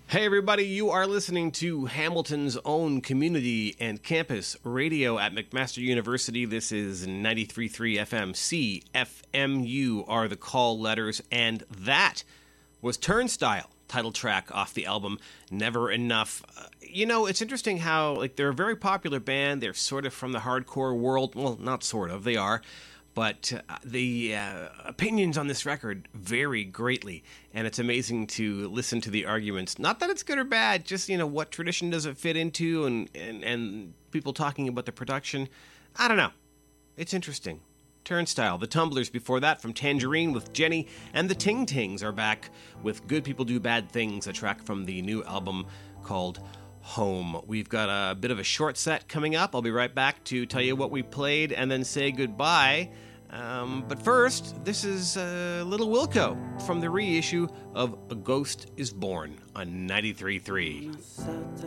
Hey everybody, you are listening to Hamilton's own community and campus radio at McMaster University. This is 93.3 FM. CFMU are the call letters, and that was Turnstile, title track off the album Never Enough. It's interesting how they're a very popular band. They're sort of from the hardcore world. Well, not sort of, they are. But the opinions on this record vary greatly, and it's amazing to listen to the arguments. Not that it's good or bad, just, what tradition does it fit into, and people talking about the production. I don't know. It's interesting. Turnstile, the Tumblers before that from Tangerine with Jenny, and the Ting Tings are back with Good People Do Bad Things, a track from the new album called Home. We've got a bit of a short set coming up. I'll be right back to tell you what we played and then say goodbye. But first, this is Little Wilco from the reissue of A Ghost is Born on 93.3.